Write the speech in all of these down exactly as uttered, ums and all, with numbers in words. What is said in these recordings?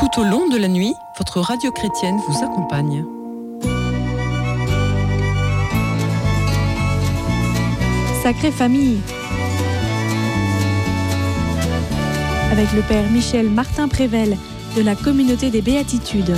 Tout au long de la nuit, votre radio chrétienne vous accompagne. Sacrée Famille, avec le Père Michel Martin Prével de la Communauté des Béatitudes.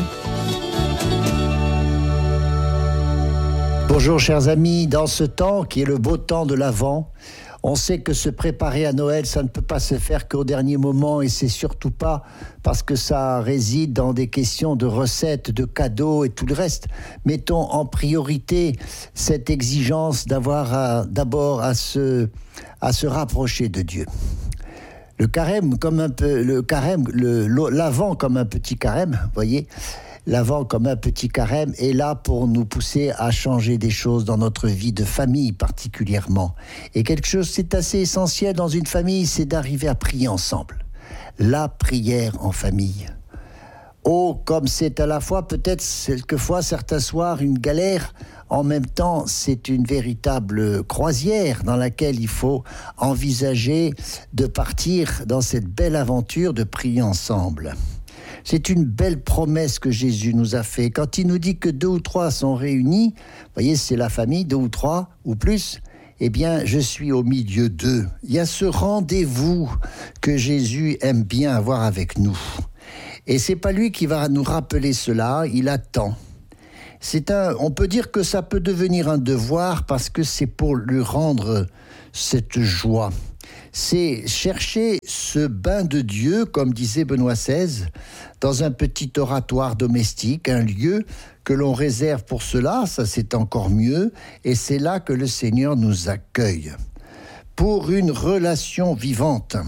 Bonjour chers amis, dans ce temps qui est le beau temps de l'Avent, on sait que se préparer à Noël, ça ne peut pas se faire qu'au dernier moment, et c'est surtout pas parce que ça réside dans des questions de recettes, de cadeaux et tout le reste. Mettons en priorité cette exigence d'avoir à, d'abord à se, à se rapprocher de Dieu. Le carême, comme un peu, le carême, le, l'Avent comme un petit carême, vous voyez, l'Avent comme un petit carême est là pour nous pousser à changer des choses dans notre vie de famille particulièrement. Et quelque chose, c'est assez essentiel dans une famille, c'est d'arriver à prier ensemble. La prière en famille. Oh, comme c'est à la fois peut-être quelquefois certains soirs une galère, en même temps c'est une véritable croisière dans laquelle il faut envisager de partir dans cette belle aventure de prier ensemble. C'est une belle promesse que Jésus nous a fait. Quand il nous dit que deux ou trois sont réunis, vous voyez, c'est la famille, deux ou trois ou plus, eh bien, je suis au milieu d'eux. Il y a ce rendez-vous que Jésus aime bien avoir avec nous. Et c'est pas lui qui va nous rappeler cela, il attend. C'est un, on peut dire que ça peut devenir un devoir parce que c'est pour lui rendre cette joie. C'est chercher ce bain de Dieu, comme disait Benoît seize, dans un petit oratoire domestique, un lieu que l'on réserve pour cela, ça c'est encore mieux, et c'est là que le Seigneur nous accueille, pour une relation vivante.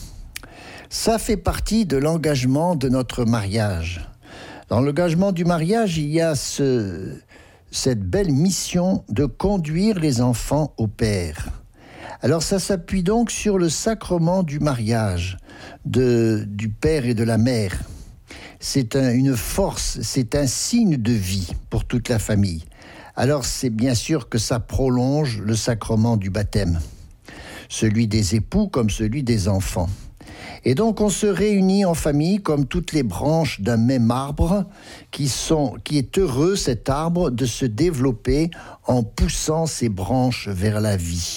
Ça fait partie de l'engagement de notre mariage. Dans l'engagement du mariage, il y a ce, cette belle mission de conduire les enfants au Père. Alors ça s'appuie donc sur le sacrement du mariage de, du père et de la mère. C'est un, une force, c'est un signe de vie pour toute la famille. Alors c'est bien sûr que ça prolonge le sacrement du baptême, celui des époux comme celui des enfants. Et donc on se réunit en famille comme toutes les branches d'un même arbre qui, sont, qui est heureux, cet arbre, de se développer en poussant ses branches vers la vie.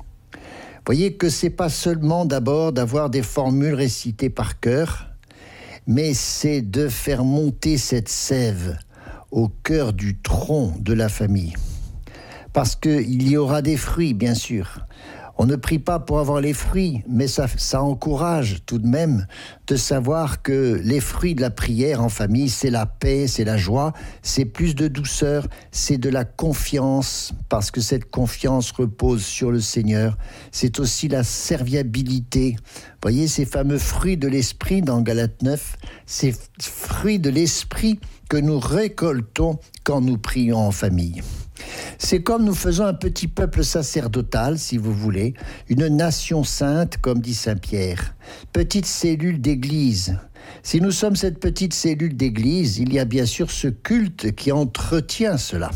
Voyez que c'est pas seulement d'abord d'avoir des formules récitées par cœur, mais c'est de faire monter cette sève au cœur du tronc de la famille. Parce qu'il y aura des fruits, bien sûr. On ne prie pas pour avoir les fruits, mais ça, ça encourage tout de même de savoir que les fruits de la prière en famille, c'est la paix, c'est la joie, c'est plus de douceur, c'est de la confiance, parce que cette confiance repose sur le Seigneur. C'est aussi la serviabilité. Vous voyez, ces fameux fruits de l'esprit dans Galates neuf, ces fruits de l'esprit que nous récoltons quand nous prions en famille. C'est comme nous faisons un petit peuple sacerdotal, si vous voulez, une nation sainte, comme dit saint Pierre, petite cellule d'église. Si nous sommes cette petite cellule d'église, il y a bien sûr ce culte qui entretient cela.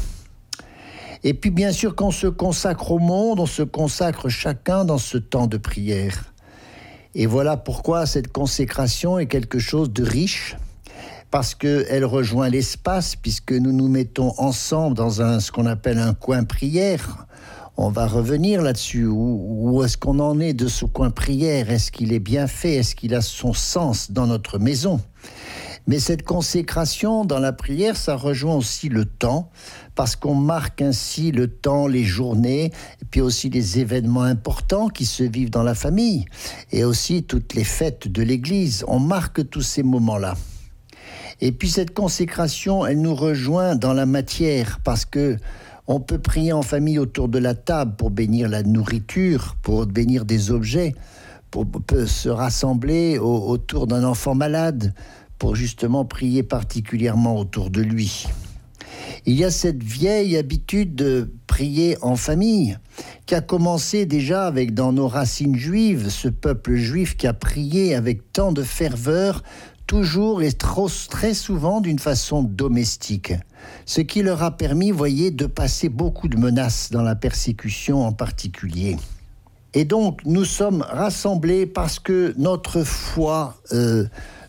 Et puis bien sûr, quand on se consacre au monde, on se consacre chacun dans ce temps de prière. Et voilà pourquoi cette consécration est quelque chose de riche, parce qu'elle rejoint l'espace, puisque nous nous mettons ensemble dans un, ce qu'on appelle un coin prière. On va revenir là-dessus. Où, où est-ce qu'on en est de ce coin prière ? Est-ce qu'il est bien fait ? Est-ce qu'il a son sens dans notre maison ? Mais cette consécration dans la prière, ça rejoint aussi le temps, parce qu'on marque ainsi le temps, les journées, et puis aussi les événements importants qui se vivent dans la famille, et aussi toutes les fêtes de l'Église. On marque tous ces moments-là. Et puis cette consécration, elle nous rejoint dans la matière, parce que on peut prier en famille autour de la table pour bénir la nourriture, pour bénir des objets, pour, pour se rassembler au, autour d'un enfant malade, pour justement prier particulièrement autour de lui. Il y a cette vieille habitude de prier en famille, qui a commencé déjà avec, dans nos racines juives, ce peuple juif qui a prié avec tant de ferveur, toujours et trop, très souvent d'une façon domestique. Ce qui leur a permis, voyez, de passer beaucoup de menaces dans la persécution en particulier. Et donc, nous sommes rassemblés parce que notre foi euh,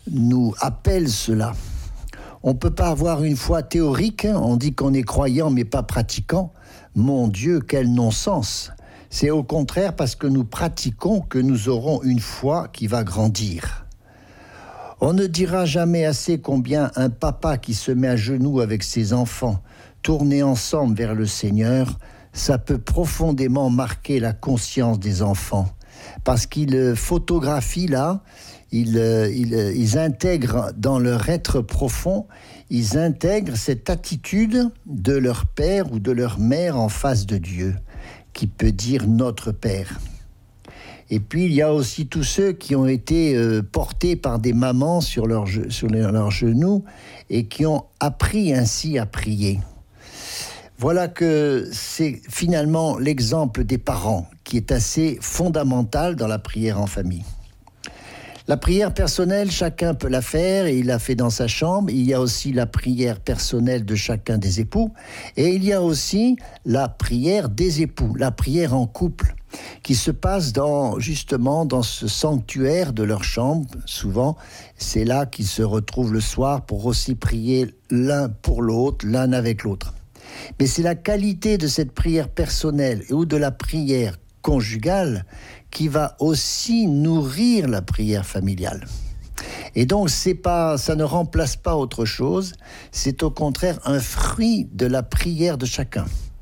nous appelle cela. On ne peut pas avoir une foi théorique, hein, on dit qu'on est croyant mais pas pratiquant. Mon Dieu, quel non-sens! C'est au contraire parce que nous pratiquons que nous aurons une foi qui va grandir. On ne dira jamais assez combien un papa qui se met à genoux avec ses enfants, tournés ensemble vers le Seigneur, ça peut profondément marquer la conscience des enfants. Parce qu'ils photographient là, ils, ils, ils intègrent dans leur être profond, ils intègrent cette attitude de leur père ou de leur mère en face de Dieu, qui peut dire notre Père. Et puis il y a aussi tous ceux qui ont été euh, portés par des mamans sur leurs sur leurs genoux et qui ont appris ainsi à prier. Voilà que c'est finalement l'exemple des parents qui est assez fondamental dans la prière en famille. La prière personnelle, chacun peut la faire et il la fait dans sa chambre. Il y a aussi la prière personnelle de chacun des époux. Et il y a aussi la prière des époux, la prière en couple, qui se passe dans, justement dans ce sanctuaire de leur chambre. Souvent, c'est là qu'ils se retrouvent le soir pour aussi prier l'un pour l'autre, l'un avec l'autre. Mais c'est la qualité de cette prière personnelle ou de la prière conjugale qui va aussi nourrir la prière familiale. Et donc, c'est pas, ça ne remplace pas autre chose, c'est au contraire un fruit de la prière de chacun.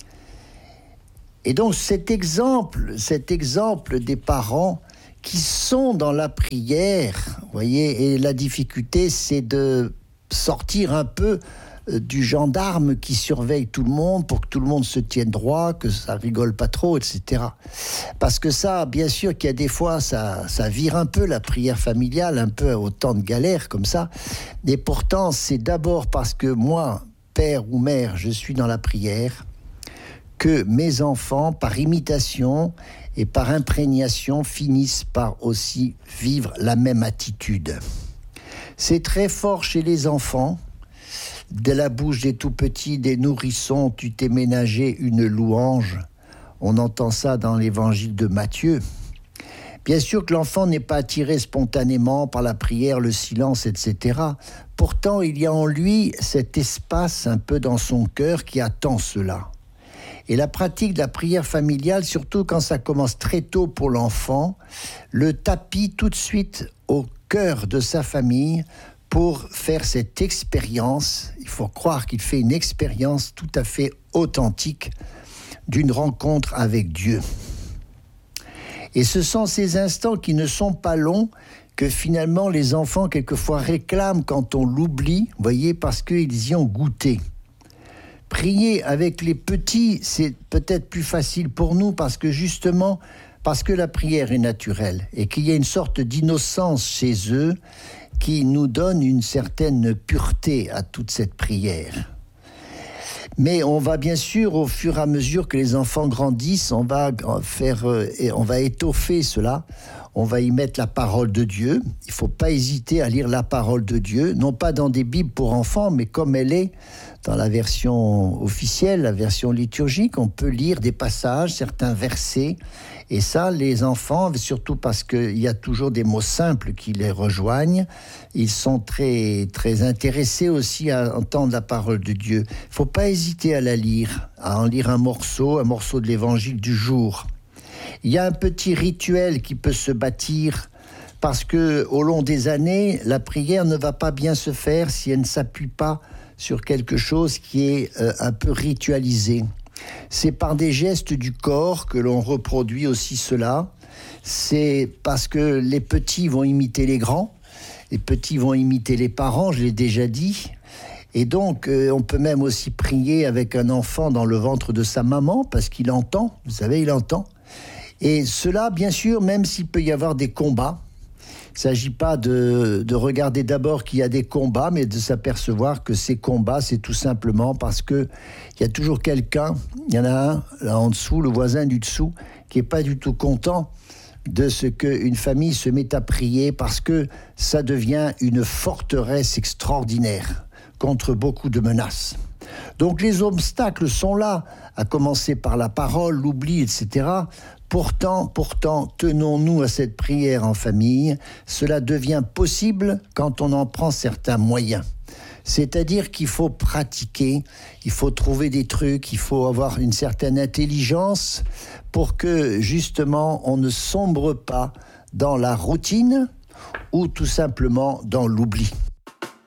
Et donc, cet exemple, cet exemple des parents qui sont dans la prière, vous voyez, et la difficulté, c'est de sortir un peu du gendarme qui surveille tout le monde pour que tout le monde se tienne droit, que ça rigole pas trop, et cetera. Parce que ça, bien sûr qu'il y a des fois, ça, ça vire un peu la prière familiale, un peu au temps de galère comme ça. Et pourtant, c'est d'abord parce que moi, père ou mère, je suis dans la prière, que mes enfants, par imitation et par imprégnation, finissent par aussi vivre la même attitude. C'est très fort chez les enfants. De la bouche des tout-petits, des nourrissons, tu t'es ménagé une louange. On entend ça dans l'évangile de Matthieu. Bien sûr que l'enfant n'est pas attiré spontanément par la prière, le silence, et cetera. Pourtant, il y a en lui cet espace un peu dans son cœur qui attend cela. Et la pratique de la prière familiale, surtout quand ça commence très tôt pour l'enfant, le tapit tout de suite au cœur de sa famille pour faire cette expérience. Il faut croire qu'il fait une expérience tout à fait authentique d'une rencontre avec Dieu. Et ce sont ces instants qui ne sont pas longs que finalement les enfants quelquefois réclament quand on l'oublie, vous voyez, parce qu'ils y ont goûté. Prier avec les petits, c'est peut-être plus facile pour nous parce que justement, parce que la prière est naturelle et qu'il y a une sorte d'innocence chez eux qui nous donne une certaine pureté à toute cette prière. Mais on va bien sûr, au fur et à mesure que les enfants grandissent, on va faire, on va étoffer cela. On va y mettre la parole de Dieu. Il ne faut pas hésiter à lire la parole de Dieu, non pas dans des Bibles pour enfants, mais comme elle est dans la version officielle, la version liturgique, on peut lire des passages, certains versets. Et ça, les enfants, surtout parce qu'il y a toujours des mots simples qui les rejoignent, ils sont très, très intéressés aussi à entendre la parole de Dieu. Il ne faut pas hésiter à la lire, à en lire un morceau, un morceau de l'évangile du jour. Il y a un petit rituel qui peut se bâtir parce que au long des années, la prière ne va pas bien se faire si elle ne s'appuie pas sur quelque chose qui est euh, un peu ritualisé. C'est par des gestes du corps que l'on reproduit aussi cela. C'est parce que les petits vont imiter les grands, les petits vont imiter les parents, je l'ai déjà dit. Et donc, euh, on peut même aussi prier avec un enfant dans le ventre de sa maman parce qu'il entend, vous savez, il entend. Et cela, bien sûr, même s'il peut y avoir des combats, il ne s'agit pas de, de regarder d'abord qu'il y a des combats, mais de s'apercevoir que ces combats, c'est tout simplement parce qu'il y a toujours quelqu'un, il y en a un là en dessous, le voisin du dessous, qui n'est pas du tout content de ce qu'une famille se met à prier parce que ça devient une forteresse extraordinaire contre beaucoup de menaces. Donc les obstacles sont là, à commencer par la parole, l'oubli, et cetera. Pourtant, pourtant, tenons-nous à cette prière en famille. Cela devient possible quand on en prend certains moyens. C'est-à-dire qu'il faut pratiquer, il faut trouver des trucs, il faut avoir une certaine intelligence pour que, justement, on ne sombre pas dans la routine ou tout simplement dans l'oubli.